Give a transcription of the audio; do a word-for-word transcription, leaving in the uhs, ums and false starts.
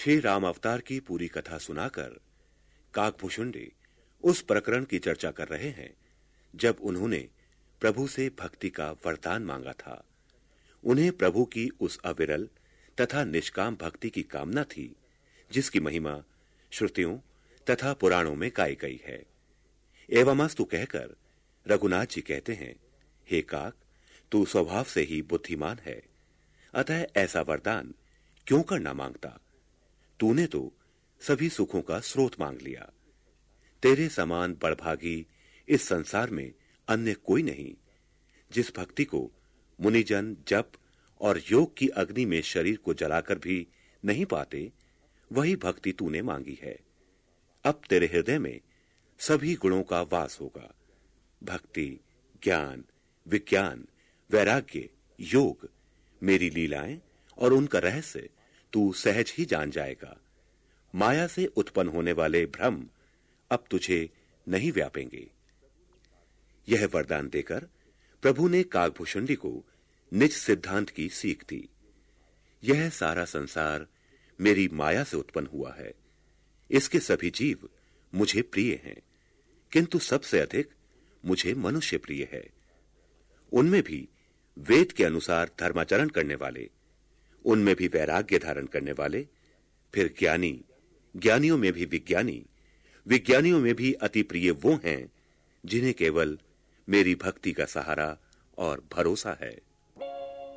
श्री राम अवतार की पूरी कथा सुनाकर काकभूषुंडी उस प्रकरण की चर्चा कर रहे हैं जब उन्होंने प्रभु से भक्ति का वरदान मांगा था। उन्हें प्रभु की उस अविरल तथा निष्काम भक्ति की कामना थी जिसकी महिमा श्रुतियों तथा पुराणों में गाई गई है। एवमस्तु कहकर रघुनाथ जी कहते हैं, हे काक, तू स्वभाव से ही बुद्धिमान है, अतः ऐसा वरदान क्यों करना मांगता? तूने तो सभी सुखों का स्रोत मांग लिया। तेरे समान बड़भागी इस संसार में अन्य कोई नहीं। जिस भक्ति को मुनिजन जप और योग की अग्नि में शरीर को जलाकर भी नहीं पाते, वही भक्ति तूने मांगी है। अब तेरे हृदय में सभी गुणों का वास होगा। भक्ति, ज्ञान, विज्ञान, वैराग्य, योग, मेरी लीलाएं और उनका रहस्य तू सहज ही जान जाएगा। माया से उत्पन्न होने वाले भ्रम अब तुझे नहीं व्यापेंगे। यह वरदान देकर प्रभु ने काकभूषुंडी को निज सिद्धांत की सीख दी। यह सारा संसार मेरी माया से उत्पन्न हुआ है। इसके सभी जीव मुझे प्रिय हैं, किंतु सबसे अधिक मुझे मनुष्य प्रिय है। उनमें भी वेद के अनुसार धर्माचरण करने वाले, उनमें भी वैराग्य धारण करने वाले, फिर ज्ञानी, ज्ञानियों में भी विज्ञानी, विज्ञानियों में भी अति प्रिय वो हैं जिन्हें केवल मेरी भक्ति का सहारा और भरोसा है।